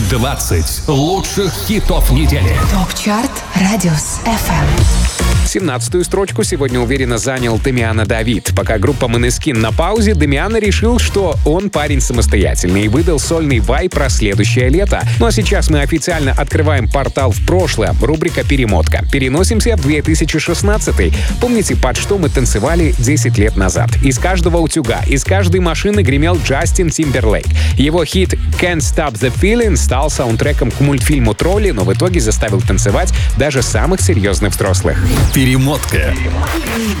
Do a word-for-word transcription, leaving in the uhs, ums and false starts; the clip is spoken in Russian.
двадцать лучших хитов недели. ТОП-чарт Радиус эф эм. семнадцатую строчку сегодня уверенно занял Дамиано Давид. Пока группа Måneskin на паузе, Дамиано решил, что он парень самостоятельный и выдал сольный вайб про следующее лето. Ну а сейчас мы официально открываем портал в прошлое, рубрика «Перемотка». Переносимся в две тысячи шестнадцатый. Помните, под что мы танцевали десять лет назад? Из каждого утюга, из каждой машины гремел Джастин Тимберлейк. Его хит «Can't Stop the Feeling» стал саундтреком к мультфильму «Тролли», но в итоге заставил танцевать даже самых серьезных взрослых. Перемотка.